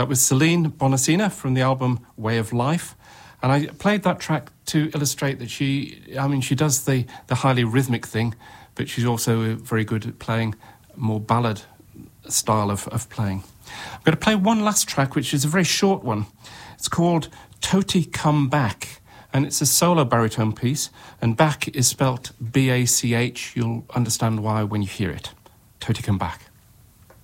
That was Celine Bonacina from the album Way of Life. And I played that track to illustrate that she does the highly rhythmic thing, but she's also very good at playing more ballad style of playing. I'm going to play one last track, which is a very short one. It's called Toti Come Back, and it's a solo baritone piece, and back is spelt B-A-C-H. You'll understand why when you hear it. Toti Come Back.